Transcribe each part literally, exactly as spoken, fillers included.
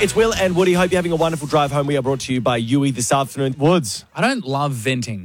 It's Will and Woody. Hope you're having a wonderful drive home. We are brought to you by Yui this afternoon. Woods, I don't love venting.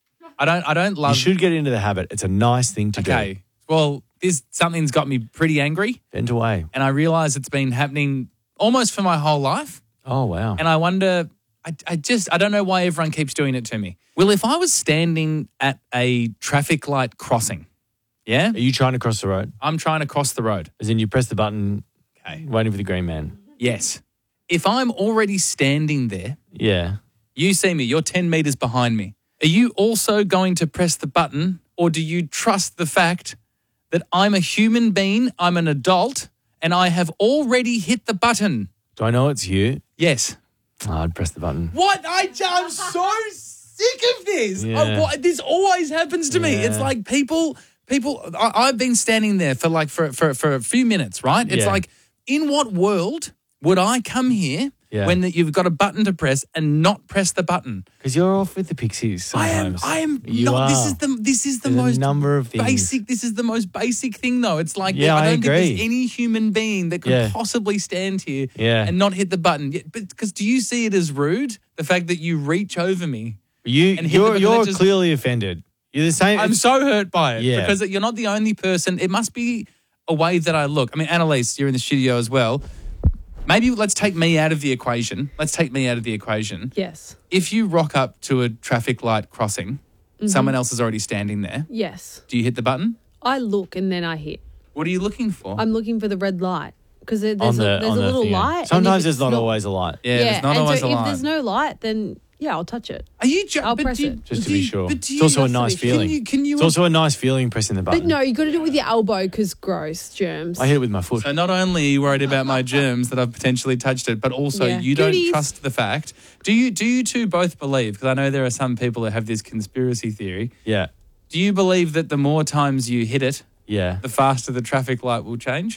I don't. I don't love. you should get into the habit. It's a nice thing to do. Okay. Well, this something's got me pretty angry, Vent away. and I realise it's been happening almost for my whole life. Oh, wow. And I wonder. I, I just. I don't know why everyone keeps doing it to me. Well, if I was standing at a traffic light crossing, yeah, Are you trying to cross the road? I'm trying to cross the road. As in you press the button, Okay. waiting for the green man. Yes. If I'm already standing there, Yeah. you see me, you're ten metres behind me. Are you also going to press the button, or do you trust the fact that I'm a human being, I'm an adult, and I have already hit the button? Do I know it's you? Yes. Oh, I'd press the button. What? I, I'm so sick of this. Yeah. I- what- this always happens to me. Yeah. It's like people, people. I, I've been standing there for like for, for, for a few minutes, right? It's Yeah. like, in what world would I come here Yeah. when the, you've got a button to press and not press the button? Because you're off with the pixies sometimes. I am. I am You not. are. This is the. This is the There's a most number of things. basic. This is the most basic thing, though. It's like Yeah, I I don't think agree. there's any human being that could Yeah. possibly stand here Yeah. and not hit the button. Yeah, but because do you see it as rude? The fact that you reach over me. You, and hit the you're button, you're that just- clearly offended. You're the same. I'm so hurt by it Yeah. because you're not the only person. It must be a way that I look. I mean, Annalise, you're in the studio as well. Maybe let's take me out of the equation. Let's take me out of the equation. Yes. If you rock up to a traffic light crossing, Mm-hmm. someone else is already standing there. Yes. Do you hit the button? I look and then I hit. What are you looking for? I'm looking for the red light because there, on there's the, a, there's on a the little thing. light. and Sometimes if there's it's not, always a light. yeah, there's not and always so a if line. there's no light, then yeah, I'll touch it. Are you? Jo- I'll but press do you- it. Just but to do be you- sure. But do It's you, also a Just to nice be sure. feeling. Can you? Can you? It's also a nice feeling pressing the button. But no, you got to do it with your elbow because gross germs. I hit it with my foot. So not only are you worried about my germs that I've potentially touched it, but also Yeah. you don't Goodies. trust the fact. Do you? Do you two both believe? Because I know there are some people that have this conspiracy theory. Yeah. Do you believe that the more times you hit it, Yeah. the faster the traffic light will change?